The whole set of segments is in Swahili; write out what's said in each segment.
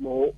mo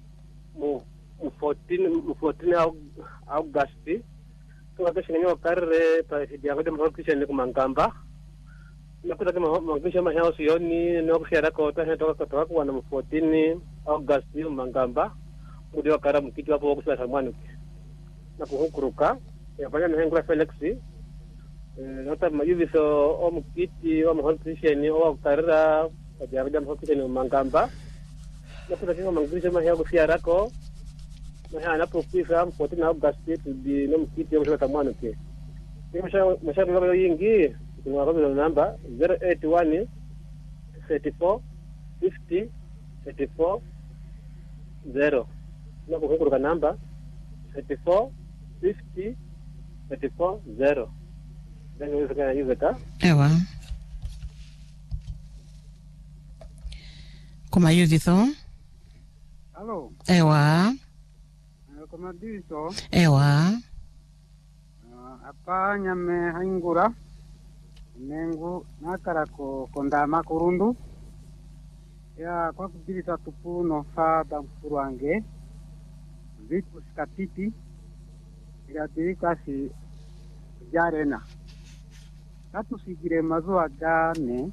14 August kwa kesho karre pa hidia kwa mhokisha ni kumangamba na kuta kama mhokisha mahao sioni no kushara ko ta toka kwa na 14 August mangamba ndio kara mkiti hapo kwa samani na kuhukuruka yafanya na hengula Felix nota mayuvi so mkiti wa mhokisha ni wa karra kwa mhokisha ni mangamba na kuta kama mhokisha mahao kushara ko na anapofika 14 August di no mkiti wa samani ke Masha ngaba yingi kuna kwa namba 081 34 50 34 0 na kuhukuru namba 34 50 34 0 ndio unaweza yuzeka ewa kuma yuvitho Hello ewa kuma diso ewa apa nyame haingura nengu nakara ko kondama kurundu ya kwa kubirisa tupu no fada mfuruange vitu skatiti ila dirikasi jarena katu sigire mazo agane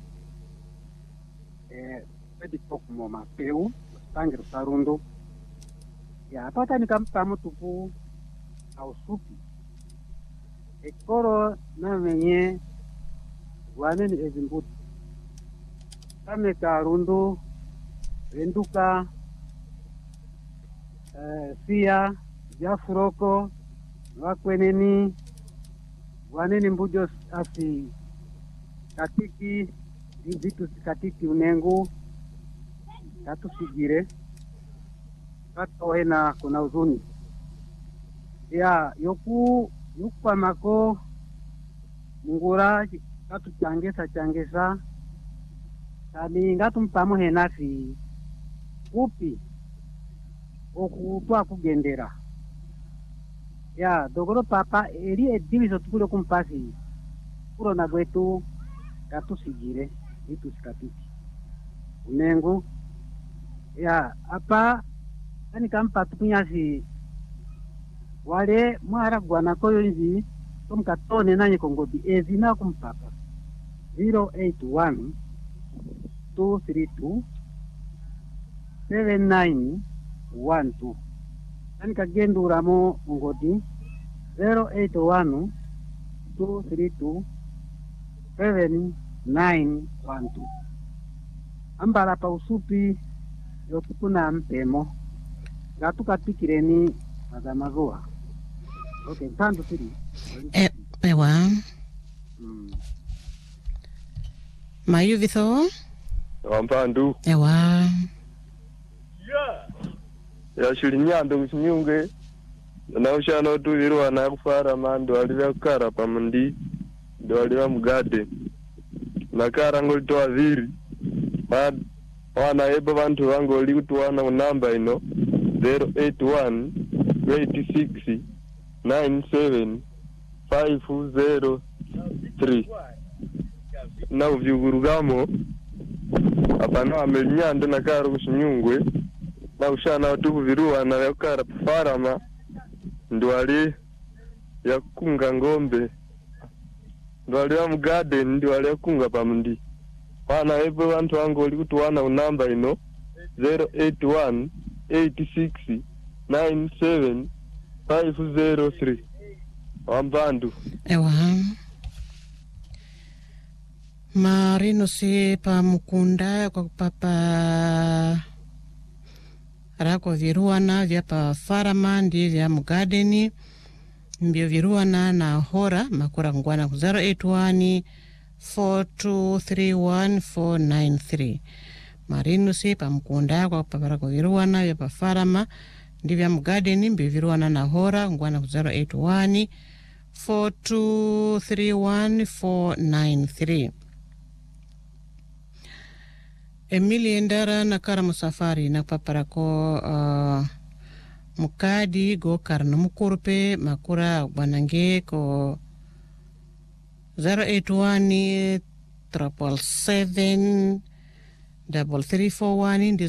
pedi pokumo mapeu tangiru sarundu ya apata nikampa mutupu au supi ekoro na menye wane ni ezimbuti kame karundu renduka sia jafuroko wakweneni wane ni mbujo asi katiki vitu katiki unengu tatu sigire katoena kuna uzuni ya yoku yukwa mako ngura katu changesa kali ngatu mpamo henafi upi okutwa kugendera ya dogoro papa eri ediviso tukulo kumpasi kuro na gwetu katu sigire itu sikatiki unengu ya apa ani kampa tupunyasi wale mwara gwana koyo nzi tomkatone nanye kongodi ezina kumpapa 081 232 7912 ani kagendura mo ngodi 081 232 7912 ambara pa usupi yokuna mpemo gatukapikireni mazamazua okay tanto siri ewa mayuvitho wampandu ewa ya shilinyando kusinyunge na ushano tuvirwa na kufara mando alivya kukara pamundi ndo alivya mugade na kara ngolito waziri wana ebo bantu wango likutuwana unamba ino 081 86 97 503 na uvyugurugamo apana amelinyando na karo kusinyungwe na ushana watuku viruwa na yakara farama ndwali yakunga ngombe ndwali ya mgarden ndwali yakunga pamundi wana ebo bantu wango likutuwana unamba ino 081 86 97 503 wambandu ewa marino si pa mukunda kwa papa rako viruana vya pa faramandi vya mugadeni mbio viruana na hora makura ngwana 081 4231493 marino si pa mukunda kwa papa rako viruana vya pa farama ndivya mugadeni mbio viruana na hora ngwana 081 4231493 Emily Ndara na kara musafari na paparako mukadi go karna mukurpe makura banange ko 081 777 3341